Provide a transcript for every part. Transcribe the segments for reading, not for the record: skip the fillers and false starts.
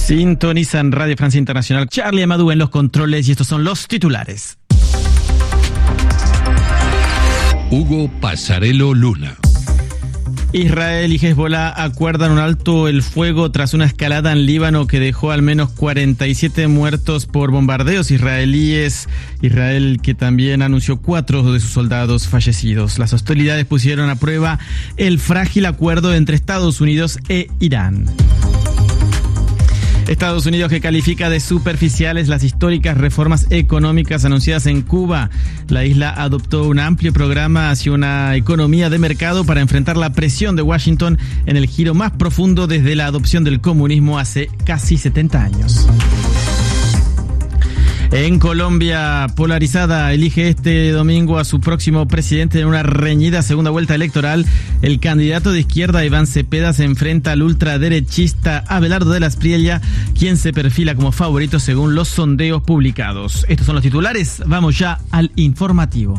Sintonizan Radio Francia Internacional. Charlie Amadou en los controles y estos son los titulares. Hugo Pasarello Luna. Israel y Hezbollah acuerdan un alto el fuego tras una escalada en Líbano que dejó al menos 47 muertos por bombardeos israelíes. Israel que también anunció 4 de sus soldados fallecidos. Las hostilidades pusieron a prueba el frágil acuerdo entre Estados Unidos e Irán. Estados Unidos que califica de superficiales las históricas reformas económicas anunciadas en Cuba. La isla adoptó un amplio programa hacia una economía de mercado para enfrentar la presión de Washington en el giro más profundo desde la adopción del comunismo hace casi 70 años. En Colombia, polarizada, elige este domingo a su próximo presidente en una reñida segunda vuelta electoral. El candidato de izquierda, Iván Cepeda, se enfrenta al ultraderechista Abelardo de la Espriella, quien se perfila como favorito según los sondeos publicados. Estos son los titulares. Vamos ya al informativo.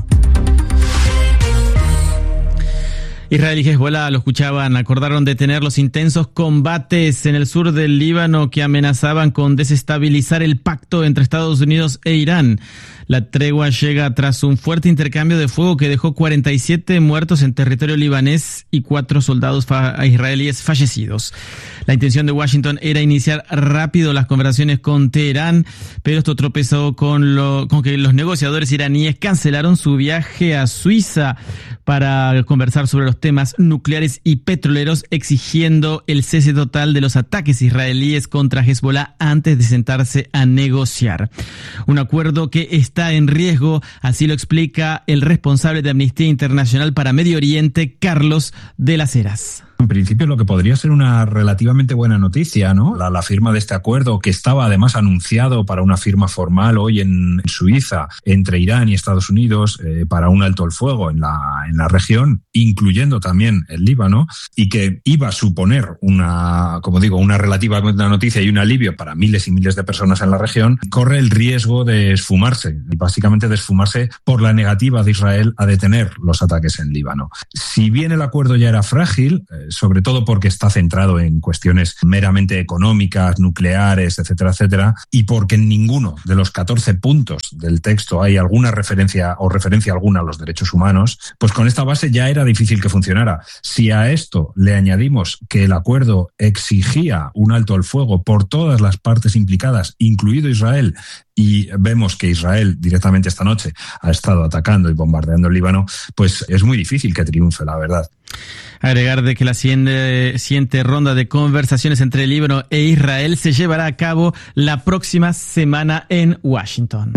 Israel y Hezbollah, lo escuchaban, acordaron detener los intensos combates en el sur del Líbano que amenazaban con desestabilizar el pacto entre Estados Unidos e Irán. La tregua llega tras un fuerte intercambio de fuego que dejó 47 muertos en territorio libanés y 4 soldados israelíes fallecidos. La intención de Washington era iniciar rápido las conversaciones con Teherán, pero esto tropezó con que los negociadores iraníes cancelaron su viaje a Suiza para conversar sobre los temas nucleares y petroleros, exigiendo el cese total de los ataques israelíes contra Hezbollah antes de sentarse a negociar. Un acuerdo que está en riesgo, así lo explica el responsable de Amnistía Internacional para Medio Oriente, Carlos de las Heras. En principio, lo que podría ser una relativamente buena noticia, ¿no? La firma de este acuerdo, que estaba además anunciado para una firma formal hoy en Suiza entre Irán y Estados Unidos para un alto el fuego en la región, incluyendo también el Líbano, y que iba a suponer una relativa buena noticia y un alivio para miles y miles de personas en la región, corre el riesgo de esfumarse, y básicamente de esfumarse por la negativa de Israel a detener los ataques en Líbano. Si bien el acuerdo ya era frágil, sobre todo porque está centrado en cuestiones meramente económicas, nucleares, etcétera, etcétera, y porque en ninguno de los 14 puntos del texto hay alguna referencia alguna a los derechos humanos, pues con esta base ya era difícil que funcionara. Si a esto le añadimos que el acuerdo exigía un alto el fuego por todas las partes implicadas, incluido Israel, y vemos que Israel directamente esta noche ha estado atacando y bombardeando el Líbano, pues es muy difícil que triunfe, la verdad. Agregar de que la siguiente ronda de conversaciones entre el Líbano e Israel se llevará a cabo la próxima semana en Washington.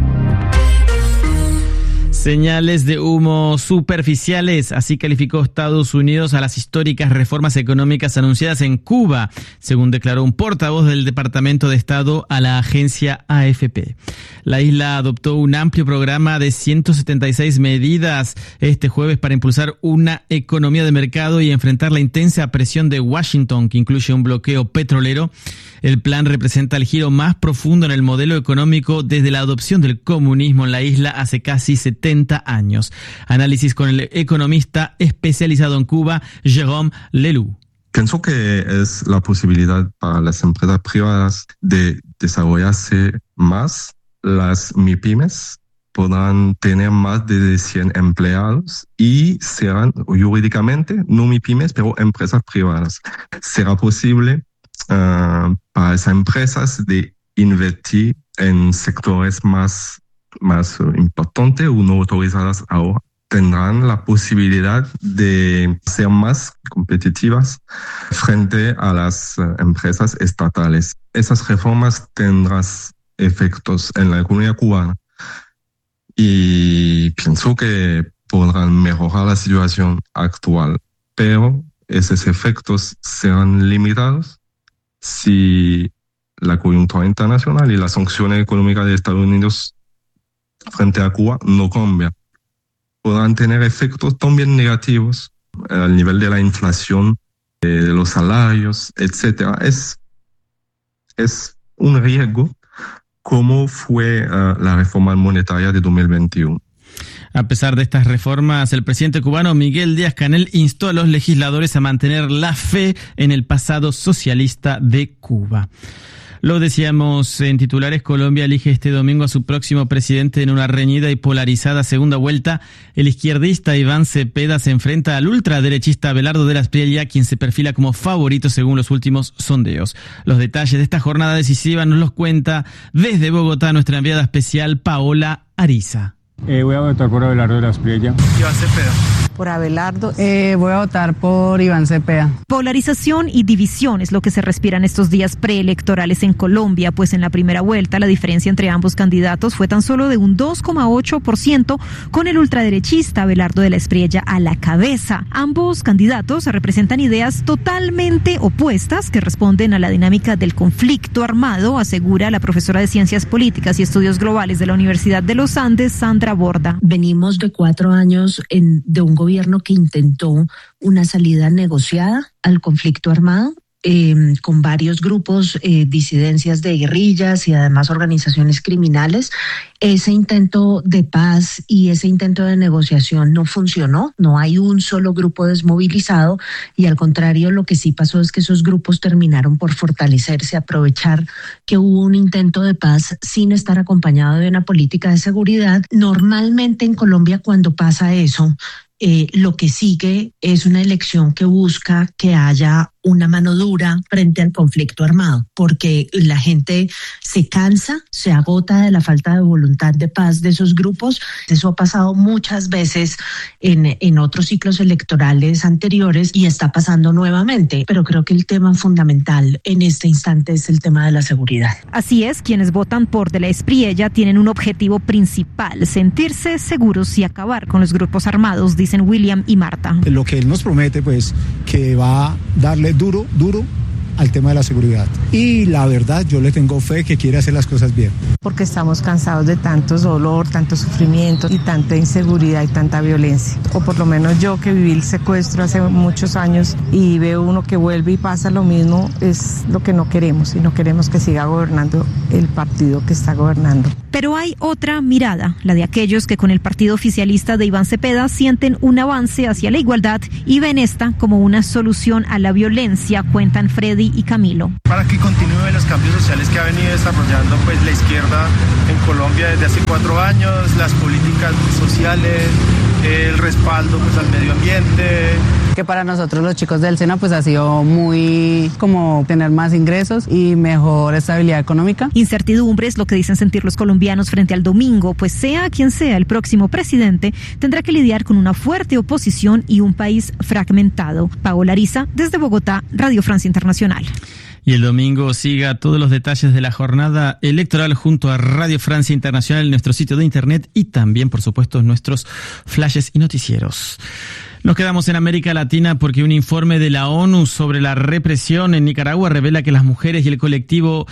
Señales de humo superficiales, así calificó Estados Unidos a las históricas reformas económicas anunciadas en Cuba, según declaró un portavoz del Departamento de Estado a la agencia AFP. La isla adoptó un amplio programa de 176 medidas este jueves para impulsar una economía de mercado y enfrentar la intensa presión de Washington, que incluye un bloqueo petrolero. El plan representa el giro más profundo en el modelo económico desde la adopción del comunismo en la isla hace casi 70 años. Análisis con el economista especializado en Cuba, Jérôme Leloup. Pienso que es la posibilidad para las empresas privadas de desarrollarse más. Las MIPYMES podrán tener más de 100 empleados y serán jurídicamente, no MIPYMES, pero empresas privadas. Será posible para esas empresas de invertir en sectores más importantes o no autorizadas ahora. Tendrán la posibilidad de ser más competitivas frente a las empresas estatales. Esas reformas tendrán efectos en la economía cubana y pienso que podrán mejorar la situación actual, pero esos efectos serán limitados si la coyuntura internacional y las sanciones económicas de Estados Unidos frente a Cuba no cambian. Podrán tener efectos también negativos al nivel de la inflación, de los salarios, etc. Es un riesgo, como fue la reforma monetaria de 2021. A pesar de estas reformas, el presidente cubano Miguel Díaz-Canel instó a los legisladores a mantener la fe en el pasado socialista de Cuba. Lo decíamos en titulares, Colombia elige este domingo a su próximo presidente en una reñida y polarizada segunda vuelta. El izquierdista Iván Cepeda se enfrenta al ultraderechista Abelardo de la Espriella, quien se perfila como favorito según los últimos sondeos. Los detalles de esta jornada decisiva nos los cuenta desde Bogotá nuestra enviada especial Paola Ariza. Voy a votar por Abelardo de la Espriella. Iván Cepeda. Por Abelardo, voy a votar por Iván Cepeda. Polarización y división es lo que se respira en estos días preelectorales en Colombia, pues en la primera vuelta la diferencia entre ambos candidatos fue tan solo de un 2,8%, con el ultraderechista Abelardo de la Espriella a la cabeza. Ambos candidatos representan ideas totalmente opuestas que responden a la dinámica del conflicto armado, asegura la profesora de Ciencias Políticas y Estudios Globales de la Universidad de los Andes, Sandra Borda. Venimos de 4 años de un gobierno que intentó una salida negociada al conflicto armado, con varios grupos, disidencias de guerrillas y además organizaciones criminales. Ese intento de paz y ese intento de negociación no funcionó, no hay un solo grupo desmovilizado y al contrario lo que sí pasó es que esos grupos terminaron por fortalecerse, aprovechar que hubo un intento de paz sin estar acompañado de una política de seguridad. Normalmente en Colombia cuando pasa eso, lo que sigue es una elección que busca que haya una mano dura frente al conflicto armado, porque la gente se cansa, se agota de la falta de voluntad de paz de esos grupos. Eso ha pasado muchas veces en otros ciclos electorales anteriores y está pasando nuevamente, pero creo que el tema fundamental en este instante es el tema de la seguridad. Así es, quienes votan por de la Espriella tienen un objetivo principal: sentirse seguros y acabar con los grupos armados, dicen William y Marta. Lo que él nos promete, pues, que va a darle duro al tema de la seguridad. Y la verdad, yo le tengo fe que quiere hacer las cosas bien. Porque estamos cansados de tanto dolor, tanto sufrimiento y tanta inseguridad y tanta violencia. O por lo menos yo, que viví el secuestro hace muchos años y veo uno que vuelve y pasa lo mismo, es lo que no queremos, y no queremos que siga gobernando el partido que está gobernando. Pero hay otra mirada, la de aquellos que con el partido oficialista de Iván Cepeda sienten un avance hacia la igualdad y ven esta como una solución a la violencia, cuentan Freddy y Camilo. Para que continúen los cambios sociales que ha venido desarrollando pues la izquierda en Colombia desde hace 4 años, las políticas sociales, el respaldo pues al medio ambiente. Que para nosotros los chicos del SENA pues ha sido muy como tener más ingresos y mejor estabilidad económica. Incertidumbre es lo que dicen sentir los colombianos frente al domingo, pues sea quien sea el próximo presidente, tendrá que lidiar con una fuerte oposición y un país fragmentado. Paola Ariza, desde Bogotá, Radio Francia Internacional. Y el domingo siga todos los detalles de la jornada electoral junto a Radio Francia Internacional en nuestro sitio de internet y también, por supuesto, nuestros flashes y noticieros. Nos quedamos en América Latina porque un informe de la ONU sobre la represión en Nicaragua revela que las mujeres y el colectivo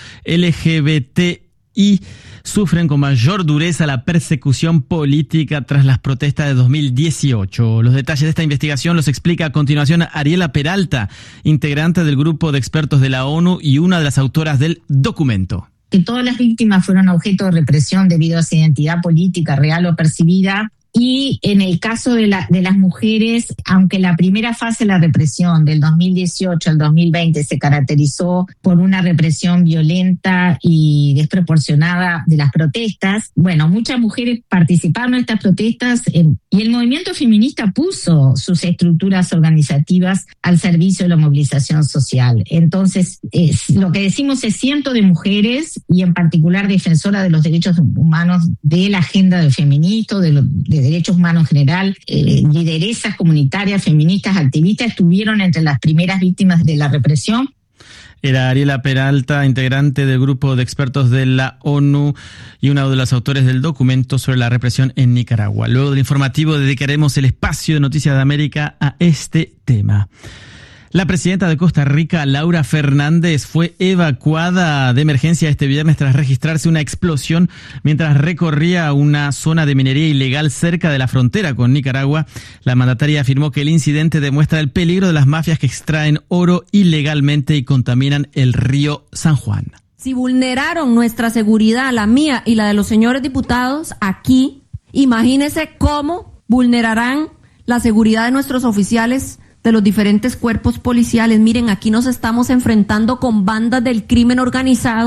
LGBTI sufren con mayor dureza la persecución política tras las protestas de 2018. Los detalles de esta investigación los explica a continuación Ariela Peralta, integrante del grupo de expertos de la ONU y una de las autoras del documento. Que todas las víctimas fueron objeto de represión debido a su identidad política real o percibida. Y en el caso de las mujeres, aunque la primera fase de la represión del 2018 al 2020 se caracterizó por una represión violenta y desproporcionada de las protestas, bueno, muchas mujeres participaron en estas protestas y el movimiento feminista puso sus estructuras organizativas al servicio de la movilización social. Entonces, lo que decimos es cientos de mujeres y en particular defensoras de los derechos humanos, de la agenda del feminismo, de derechos humanos en general, lideresas comunitarias, feministas, activistas, estuvieron entre las primeras víctimas de la represión. Era Ariela Peralta, integrante del grupo de expertos de la ONU y uno de los autores del documento sobre la represión en Nicaragua. Luego del informativo dedicaremos el espacio de Noticias de América a este tema. La presidenta de Costa Rica, Laura Fernández, fue evacuada de emergencia este viernes tras registrarse una explosión mientras recorría una zona de minería ilegal cerca de la frontera con Nicaragua. La mandataria afirmó que el incidente demuestra el peligro de las mafias que extraen oro ilegalmente y contaminan el río San Juan. Si vulneraron nuestra seguridad, la mía y la de los señores diputados aquí, imagínense cómo vulnerarán la seguridad de nuestros oficiales de los diferentes cuerpos policiales. Miren, aquí nos estamos enfrentando con bandas del crimen organizado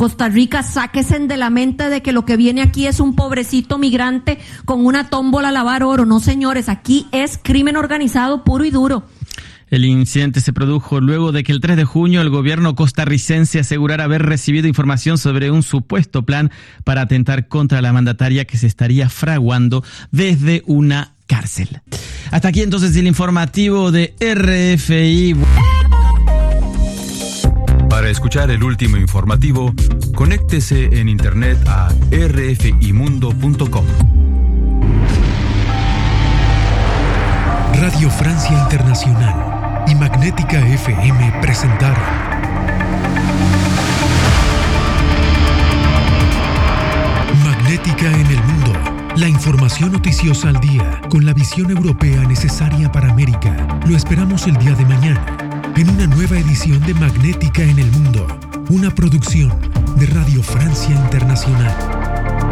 Costa Rica, sáquense de la mente de que lo que viene aquí es un pobrecito migrante con una tómbola a lavar oro. No, señores, aquí es crimen organizado puro y duro. El incidente se produjo luego de que el 3 de junio el gobierno costarricense asegurara haber recibido información sobre un supuesto plan para atentar contra la mandataria que se estaría fraguando desde una cárcel. Hasta aquí entonces el informativo de RFI. Para escuchar el último informativo, conéctese en internet a rfimundo.com. Radio Francia Internacional y Magnética FM presentaron Magnética en el Mundo, la información noticiosa al día, con la visión europea necesaria para América. Lo esperamos el día de mañana, en una nueva edición de Magnética en el Mundo, una producción de Radio Francia Internacional.